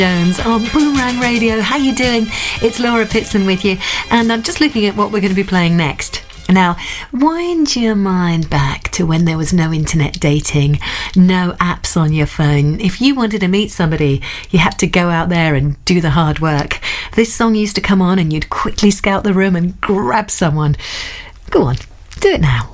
Jones on Boomerang Radio. How you doing? It's Laura Pitson with you, and I'm just looking at what we're going to be playing next. Now, wind your mind back to when there was no internet dating, no apps on your phone. If you wanted to meet somebody, you had to go out there and do the hard work. This song used to come on and you'd quickly scout the room and grab someone. Go on, do it now.